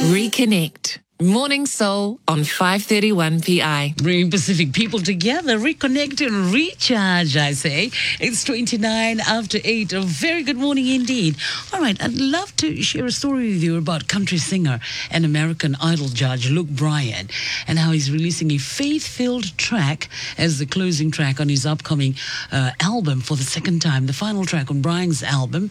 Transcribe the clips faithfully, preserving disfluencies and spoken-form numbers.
Reconnect. Morning Soul on five thirty-one P I. Bringing Pacific people together, reconnect and recharge, I say. It's twenty-nine after eight. A very good morning indeed. All right, I'd love to share a story with you about country singer and American Idol judge Luke Bryan and how he's releasing a faith-filled track as the closing track on his upcoming uh, album for the second time. The final track on Bryan's album,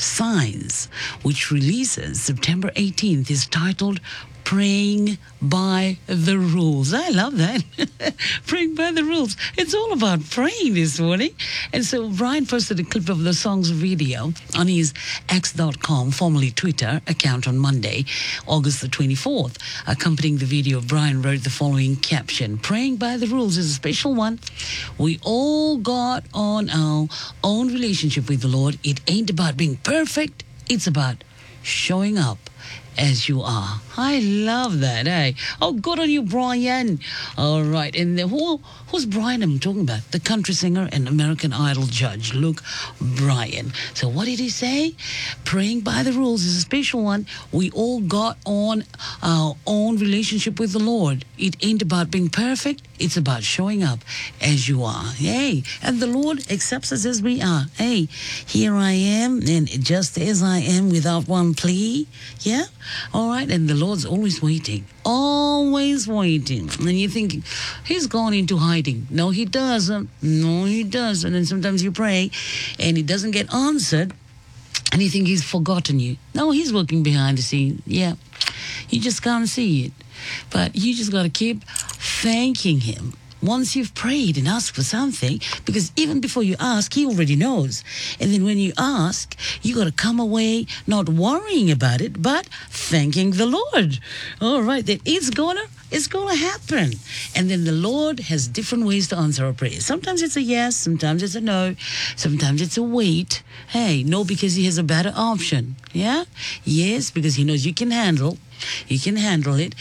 Signs, which releases September eighteenth, is titled Praying by the Rules. I love that. Praying by the rules. It's all about praying this morning. And so Bryan posted a clip of the song's video on his X dot com, formerly Twitter, account on Monday, August the twenty-fourth. Accompanying the video, Bryan wrote the following caption: Praying by the rules is a special one. We all got on our own relationship with the Lord. It ain't about being perfect. It's about showing up as you are. I love that, eh? Oh, good on you, Bryan. All right, and the, who, who's Bryan I'm talking about? The country singer and American Idol judge, Luke Bryan. So what did he say? Praying by the rules is a special one. We all got on our own relationship with the Lord. It ain't about being perfect. It's about showing up as you are. Hey, and the Lord accepts us as we are. Hey, here I am, and just as I am without one plea. Yeah? All right, and the Lord's always waiting, always waiting. And you're thinking, he's gone into hiding. No, he doesn't. No, he doesn't. And sometimes you pray, and it doesn't get answered, and you think he's forgotten you. No, he's working behind the scene. Yeah, you just can't see it. But you just got to keep thanking him once you've prayed and asked for something, because even before you ask, he already knows. And then when you ask, you got to come away not worrying about it, but thanking the Lord. All right, that it's gonna it's gonna happen. And then the Lord has different ways to answer our prayers. Sometimes it's a yes, sometimes it's a no, sometimes it's a wait. Hey, no, because he has a better option. Yeah? Yes, because he knows you can handle You can handle it.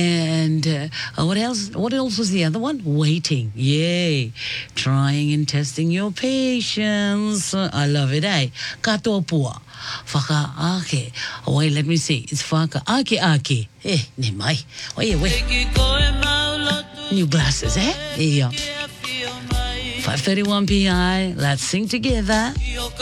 And uh, what else? What else was the other one? Waiting. Yay. Trying and testing your patience. I love it, eh? Katopua. Faka ake. Wait, let me see. It's faka ake ake. Eh, ne mai. Wait, wait. New glasses, eh? Yeah. five thirty-one P I. Let's sing together.